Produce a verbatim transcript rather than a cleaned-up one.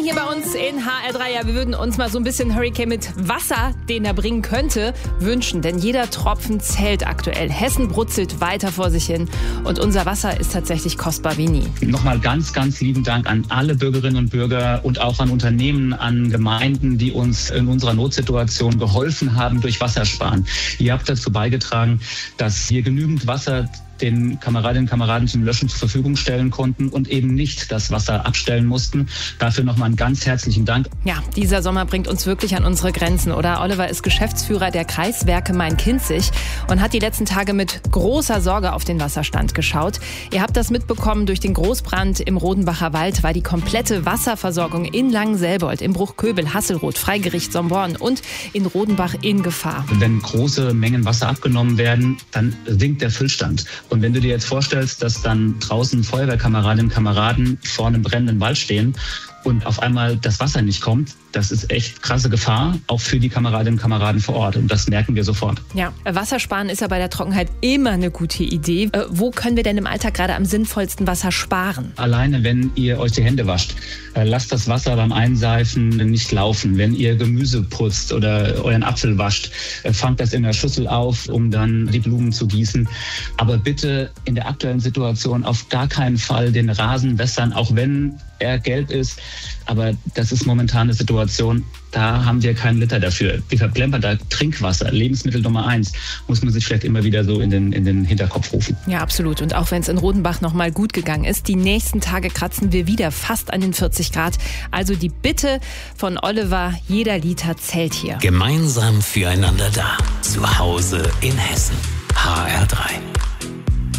hier bei uns in H R drei. Ja, wir würden uns mal so ein bisschen Hurricane mit Wasser, den er bringen könnte, wünschen. Denn jeder Tropfen zählt aktuell. Hessen brutzelt weiter vor sich hin. Und unser Wasser ist tatsächlich kostbar wie nie. Nochmal ganz, ganz lieben Dank an alle Bürgerinnen und Bürger und auch an Unternehmen, an Gemeinden, die uns in unserer Notsituation geholfen haben durch Wassersparen. Ihr habt dazu beigetragen, dass wir genügend Wasser den Kameradinnen und Kameraden zum Löschen zur Verfügung stellen konnten und eben nicht das Wasser abstellen mussten. Dafür nochmal einen ganz herzlichen Dank. Ja, dieser Sommer bringt uns wirklich an unsere Grenzen, oder? Oliver ist Geschäftsführer der Kreiswerke Main-Kinzig und hat die letzten Tage mit großer Sorge auf den Wasserstand geschaut. Ihr habt das mitbekommen, durch den Großbrand im Rodenbacher Wald war die komplette Wasserversorgung in Langenselbold, im Bruchköbel, Hasselroth, Freigericht, Somborn und in Rodenbach in Gefahr. Wenn große Mengen Wasser abgenommen werden, dann sinkt der Füllstand. Und wenn du dir jetzt vorstellst, dass dann draußen Feuerwehrkameradinnen und Kameraden vor einem brennenden Wald stehen und auf einmal das Wasser nicht kommt, das ist echt krasse Gefahr, auch für die Kameradinnen und Kameraden vor Ort. Und das merken wir sofort. Ja, Wassersparen ist ja bei der Trockenheit immer eine gute Idee. Äh, wo können wir denn im Alltag gerade am sinnvollsten Wasser sparen? Alleine, wenn ihr euch die Hände wascht, äh, lasst das Wasser beim Einseifen nicht laufen. Wenn ihr Gemüse putzt oder euren Apfel wascht, äh, fangt das in der Schüssel auf, um dann die Blumen zu gießen. Aber bitte in der aktuellen Situation auf gar keinen Fall den Rasen wässern, auch wenn er gelb ist. Aber das ist momentan eine Situation, da haben wir keinen Liter dafür. Wir verplempern da Trinkwasser, Lebensmittel Nummer eins, muss man sich vielleicht immer wieder so in den, in den Hinterkopf rufen. Ja, absolut. Und auch wenn es in Rodenbach noch mal gut gegangen ist, die nächsten Tage kratzen wir wieder fast an den vierzig Grad. Also die Bitte von Oliver, jeder Liter zählt hier. Gemeinsam füreinander da. Zu Hause in Hessen. H R drei.